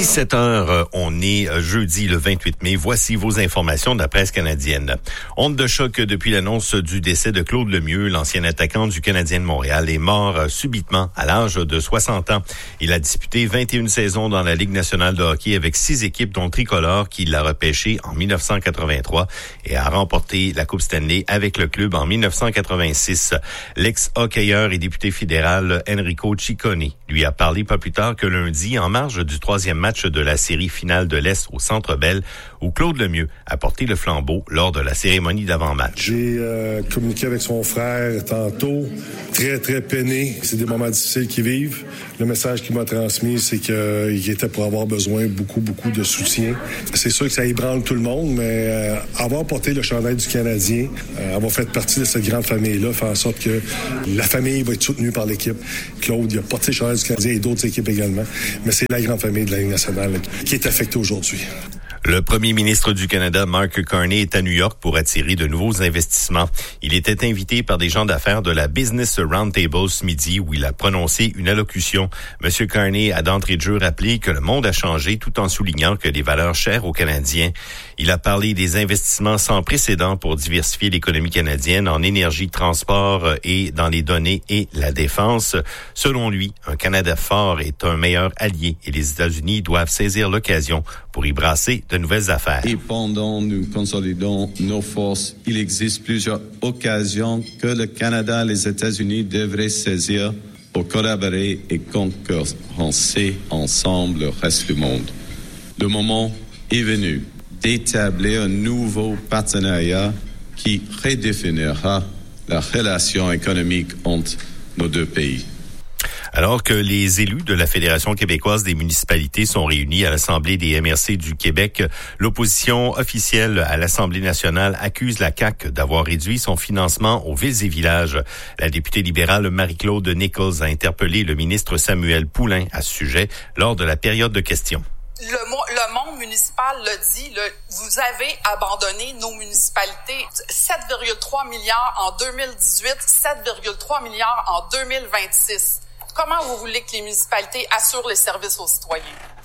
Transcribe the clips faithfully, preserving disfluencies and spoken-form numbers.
dix-sept heures, on est jeudi le vingt-huit mai. Voici vos informations de la presse canadienne. Onde de choc depuis l'annonce du décès de Claude Lemieux, l'ancien attaquant du Canadien de Montréal, est mort subitement à l'âge de soixante ans. Il a disputé vingt et une saisons dans la Ligue nationale de hockey avec six équipes dont Tricolore qui l'a repêché en dix-neuf cent quatre-vingt-trois et a remporté la Coupe Stanley avec le club en dix-neuf cent quatre-vingt-six. L'ex-hockeyeur et député fédéral Enrico Ciccone lui a parlé pas plus tard que lundi en marge du troisième match de la série finale de l'Est au Centre Bell où Claude Lemieux a porté le flambeau lors de la cérémonie d'avant-match. J'ai euh, communiqué avec son frère tantôt, très très peiné. C'est des moments difficiles qu'ils vivent. Le message qu'il m'a transmis, c'est qu'il était pour avoir besoin beaucoup beaucoup de soutien. C'est sûr que ça ébranle tout le monde, mais euh, avoir porté le chandail du Canadien, euh, avoir fait partie de cette grande famille-là, fait en sorte que la famille va être soutenue par l'équipe. Claude, il a porté le chandail du Canadien et d'autres équipes également, mais c'est la grande famille de la Ligue nationale là, qui est affectée aujourd'hui. Le premier ministre du Canada, Mark Carney, est à New York pour attirer de nouveaux investissements. Il était invité par des gens d'affaires de la Business Roundtable ce midi où il a prononcé une allocution. Monsieur Carney a d'entrée de jeu rappelé que le monde a changé tout en soulignant que des valeurs chères aux Canadiens. Il a parlé des investissements sans précédent pour diversifier l'économie canadienne en énergie, transport et dans les données et la défense. Selon lui, un Canada fort est un meilleur allié et les États-Unis doivent saisir l'occasion pour y brasser de nouvelles affaires. Et pendant nous consolidons nos forces, il existe plusieurs occasions que le Canada et les États-Unis devraient saisir pour collaborer et concurrencer ensemble le reste du monde. Le moment est venu d'établir un nouveau partenariat qui redéfinira la relation économique entre nos deux pays. Alors que les élus de la Fédération québécoise des municipalités sont réunis à l'Assemblée des M R C du Québec, l'opposition officielle à l'Assemblée nationale accuse la C A Q d'avoir réduit son financement aux villes et villages. La députée libérale Marie-Claude Nichols a interpellé le ministre Samuel Poulin à ce sujet lors de la période de questions. Le, le monde municipal l'a dit, le, vous avez abandonné nos municipalités. sept virgule trois milliards en deux mille dix-huit, sept virgule trois milliards en deux mille vingt-six. Comment vous voulez que les municipalités assurent les services aux citoyens?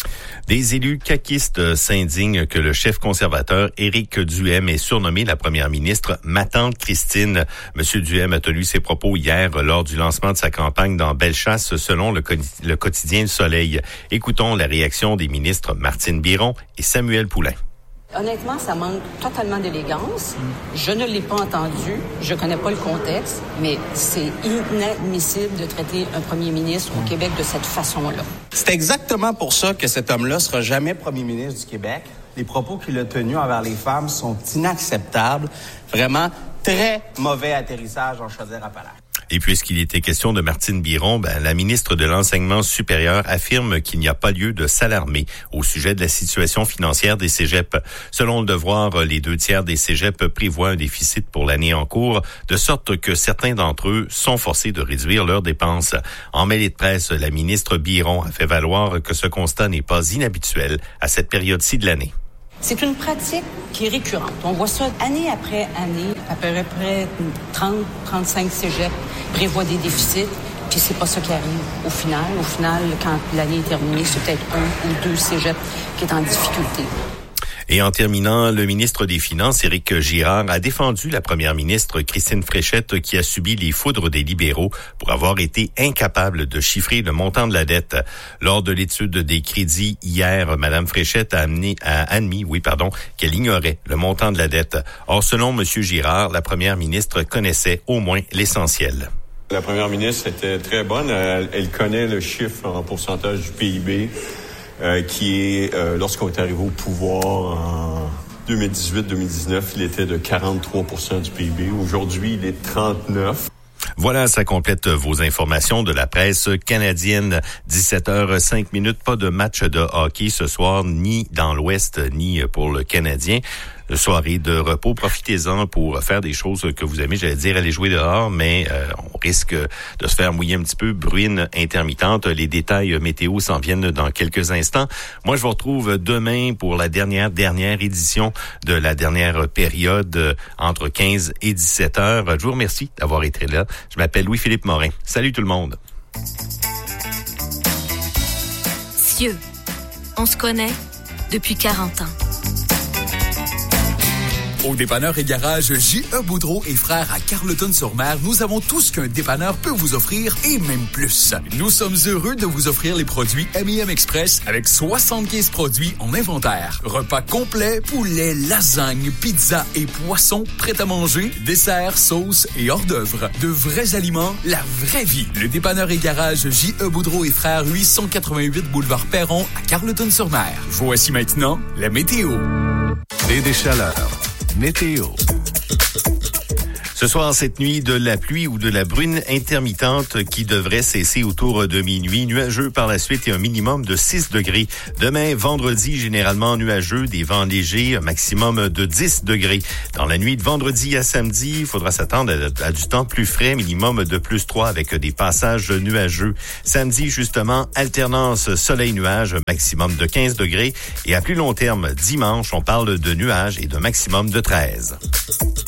Des élus caquistes s'indignent que le chef conservateur Éric Duhaime ait surnommé la première ministre « Ma tante Christine ». Monsieur Duhaime a tenu ses propos hier lors du lancement de sa campagne dans Bellechasse, selon le, le quotidien Le Soleil. Écoutons la réaction des ministres Martine Biron et Samuel Poulin. Honnêtement, ça manque totalement d'élégance. Je ne l'ai pas entendu, je connais pas le contexte, mais c'est inadmissible de traiter un premier ministre au Québec de cette façon-là. C'est exactement pour ça que cet homme-là sera jamais premier ministre du Québec. Les propos qu'il a tenus envers les femmes sont inacceptables. Vraiment, très mauvais atterrissage en Chaudière-Appalaches. Et puisqu'il était question de Martine Biron, ben, la ministre de l'Enseignement supérieur affirme qu'il n'y a pas lieu de s'alarmer au sujet de la situation financière des cégeps. Selon Le Devoir, les deux tiers des cégeps prévoient un déficit pour l'année en cours, de sorte que certains d'entre eux sont forcés de réduire leurs dépenses. En mêlée de presse, la ministre Biron a fait valoir que ce constat n'est pas inhabituel à cette période-ci de l'année. C'est une pratique qui est récurrente. On voit ça année après année. À peu près trente à trente-cinq cégeps prévoient des déficits, puis c'est pas ça qui arrive au final. Au final, quand l'année est terminée, c'est peut-être un ou deux cégeps qui est en difficulté. Et en terminant, le ministre des Finances, Éric Girard, a défendu la première ministre Christine Fréchette qui a subi les foudres des libéraux pour avoir été incapable de chiffrer le montant de la dette. Lors de l'étude des crédits hier, Mme Fréchette a, amené, a admis, oui, pardon, qu'elle ignorait le montant de la dette. Or, selon M. Girard, la première ministre connaissait au moins l'essentiel. La première ministre était très bonne. Elle, elle connaît le chiffre en pourcentage du P I B. Euh, qui est, euh, lorsqu'on est arrivé au pouvoir en deux mille dix-huit deux mille dix-neuf, il était de quarante-trois pour cent du P I B. Aujourd'hui, il est de trente-neuf. Voilà, ça complète vos informations de la presse canadienne. dix-sept heures cinq minutes, pas de match de hockey ce soir, ni dans l'Ouest, ni pour le Canadien. Soirée de repos, profitez-en pour faire des choses que vous aimez. J'allais dire aller jouer dehors, mais euh, on risque de se faire mouiller un petit peu. Bruine intermittente. Les détails météo s'en viennent dans quelques instants. Moi, je vous retrouve demain pour la dernière, dernière édition de la dernière période entre quinze et dix-sept heures. Je vous remercie d'avoir été là. Je m'appelle Louis-Philippe Morin. Salut tout le monde. Cieux. On se connaît depuis quarante ans. Au dépanneur et garage J E Boudreau et Frères à Carleton-sur-Mer, nous avons tout ce qu'un dépanneur peut vous offrir et même plus. Nous sommes heureux de vous offrir les produits M et M Express avec soixante-quinze produits en inventaire. Repas complet, poulet, lasagne, pizza et poissons prêts à manger, desserts, sauces et hors d'œuvre. De vrais aliments, la vraie vie. Le dépanneur et garage J E Boudreau et Frères, huit cent quatre-vingt-huit boulevard Perron à Carleton-sur-Mer. Voici maintenant la météo. Des déchaleurs. Météo. Ce soir, cette nuit, de la pluie ou de la bruine intermittente qui devrait cesser autour de minuit. Nuageux par la suite et un minimum de six degrés. Demain, vendredi, généralement nuageux, des vents légers, un maximum de dix degrés. Dans la nuit de vendredi à samedi, il faudra s'attendre à, à du temps plus frais, minimum de plus trois avec des passages nuageux. Samedi, justement, alternance soleil-nuage, maximum de quinze degrés. Et à plus long terme, dimanche, on parle de nuages et de maximum de treize.